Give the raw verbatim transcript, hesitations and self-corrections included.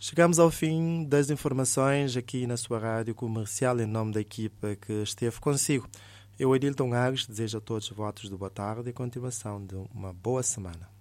Chegamos ao fim das informações aqui na sua rádio comercial em nome da equipa que esteve consigo. Eu, Edilton Ares, desejo a todos votos de boa tarde e continuação de uma boa semana.